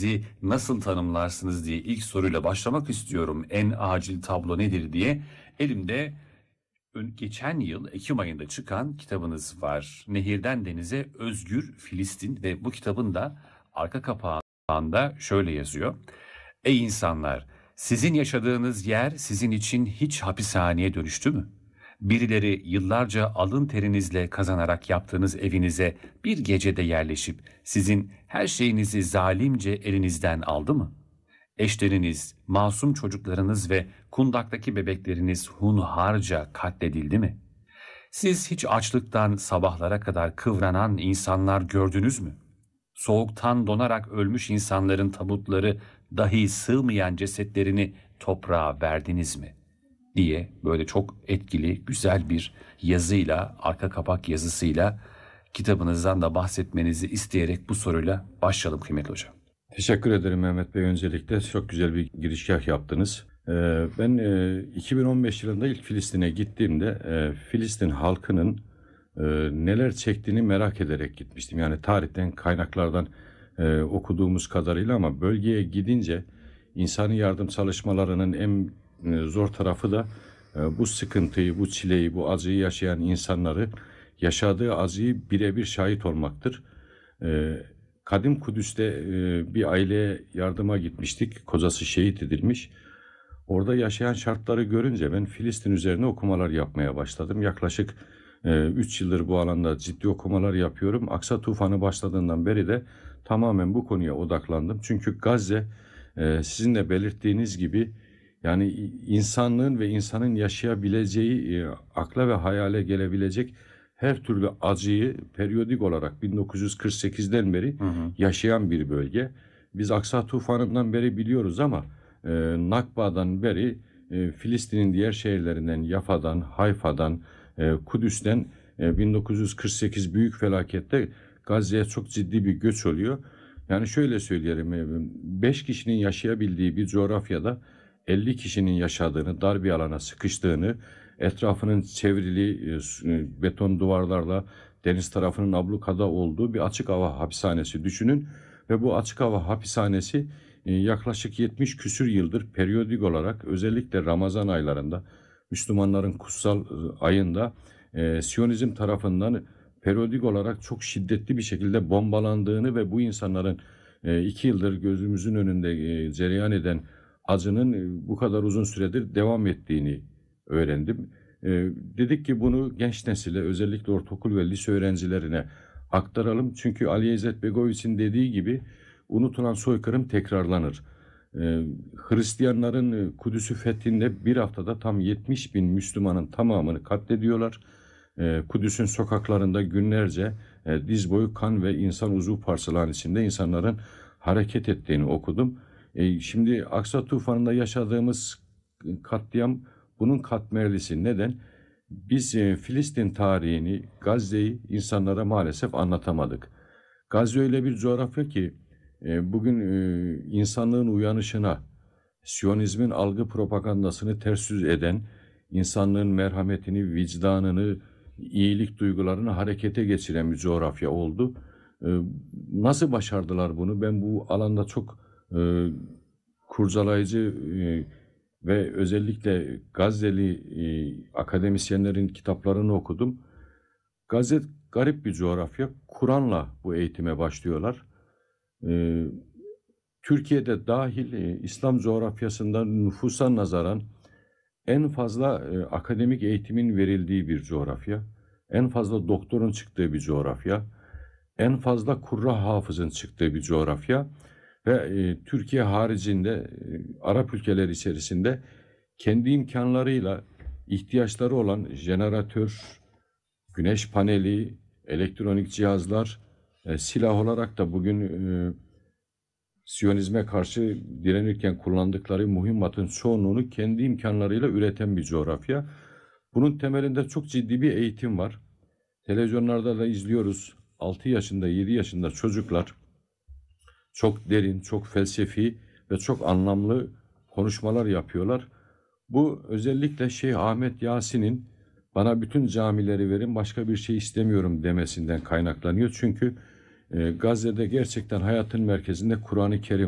kendinizi nasıl tanımlarsınız diye ilk soruyla başlamak istiyorum. En acil tablo nedir diye. Elimde geçen yıl Ekim ayında çıkan kitabınız var. Nehirden Denize Özgür Filistin ve bu kitabın da arka kapağında şöyle yazıyor. Ey insanlar, sizin yaşadığınız yer sizin için hiç hapishaneye dönüştü mü? Birileri yıllarca alın terinizle kazanarak yaptığınız evinize bir gecede yerleşip sizin her şeyinizi zalimce elinizden aldı mı? Eşleriniz, masum çocuklarınız ve kundaktaki bebekleriniz hunharca katledildi mi? Siz hiç açlıktan sabahlara kadar kıvranan insanlar gördünüz mü? Soğuktan donarak ölmüş insanların tabutları dahi sığmayan cesetlerini toprağa verdiniz mi? Diye böyle çok etkili, güzel bir yazıyla, arka kapak yazısıyla kitabınızdan da bahsetmenizi isteyerek bu soruyla başlayalım kıymetli hocam. Teşekkür ederim Mehmet Bey. Öncelikle çok güzel bir girişgah yaptınız. Ben 2015 yılında ilk Filistin'e gittiğimde Filistin halkının neler çektiğini merak ederek gitmiştim. Yani tarihten, kaynaklardan okuduğumuz kadarıyla, ama bölgeye gidince insani yardım çalışmalarının en zor tarafı da bu sıkıntıyı, bu çileyi, bu acıyı yaşayan insanları, yaşadığı acıyı birebir şahit olmaktır. Kadim Kudüs'te bir aileye yardıma gitmiştik. Kocası şehit edilmiş. Orada yaşayan şartları görünce ben Filistin üzerine okumalar yapmaya başladım. Yaklaşık 3 yıldır bu alanda ciddi okumalar yapıyorum. Aksa tufanı başladığından beri de tamamen bu konuya odaklandım. Çünkü Gazze sizin de belirttiğiniz gibi, yani insanlığın ve insanın yaşayabileceği, akla ve hayale gelebilecek her türlü acıyı periyodik olarak 1948'den beri yaşayan bir bölge. Biz Aksa tufanından beri biliyoruz, ama Nakba'dan beri Filistin'in diğer şehirlerinden, Yafa'dan, Hayfa'dan, Kudüs'ten 1948 büyük felakette Gazze'ye çok ciddi bir göç oluyor. Yani şöyle söyleyelim, 5 kişinin yaşayabildiği bir coğrafyada 50 kişinin yaşadığını, dar bir alana sıkıştığını, etrafının çevrili beton duvarlarla deniz tarafının ablukada olduğu bir açık hava hapishanesi düşünün. Ve bu açık hava hapishanesi yaklaşık 70 küsür yıldır periyodik olarak, özellikle Ramazan aylarında, Müslümanların kutsal ayında Siyonizm tarafından periyodik olarak çok şiddetli bir şekilde bombalandığını ve bu insanların 2 yıldır gözümüzün önünde cereyan eden acının bu kadar uzun süredir devam ettiğini öğrendim. Dedik ki bunu genç nesile, özellikle ortaokul ve lise öğrencilerine aktaralım. Çünkü Ali İzzet Begoviç'in dediği gibi unutulan soykırım tekrarlanır. Hristiyanların Kudüs'ü fethinde bir haftada tam 70 bin Müslümanın tamamını katlediyorlar. Kudüs'ün sokaklarında günlerce diz boyu kan ve insan uzuv parçalanışında insanların hareket ettiğini okudum. Şimdi Aksa tufanında yaşadığımız katliam bunun katmerlisi. Neden? Biz Filistin tarihini, Gazze'yi insanlara maalesef anlatamadık. Gazze öyle bir coğrafya ki bugün insanlığın uyanışına, Siyonizmin algı propagandasını ters yüz eden, insanlığın merhametini, vicdanını, iyilik duygularını harekete geçiren bir coğrafya oldu. Nasıl başardılar bunu? Ben bu alanda çok kurcalayıcı ve özellikle Gazze'li akademisyenlerin kitaplarını okudum. Gazze garip bir coğrafya. Kur'an'la bu eğitime başlıyorlar. Türkiye'de dahil İslam coğrafyasında nüfusa nazaran en fazla akademik eğitimin verildiği bir coğrafya. En fazla doktorun çıktığı bir coğrafya. En fazla kurra hafızın çıktığı bir coğrafya. Ve Türkiye haricinde, Arap ülkeleri içerisinde kendi imkanlarıyla ihtiyaçları olan jeneratör, güneş paneli, elektronik cihazlar, silah olarak da bugün Siyonizme karşı direnirken kullandıkları mühimmatın çoğunluğunu kendi imkanlarıyla üreten bir coğrafya. Bunun temelinde çok ciddi bir eğitim var. Televizyonlarda da izliyoruz. 6 yaşında, 7 yaşında çocuklar çok derin, çok felsefi ve çok anlamlı konuşmalar yapıyorlar. Bu özellikle Şeyh Ahmet Yasin'in bana bütün camileri verin, başka bir şey istemiyorum demesinden kaynaklanıyor. Çünkü Gazze'de gerçekten hayatın merkezinde Kur'an-ı Kerim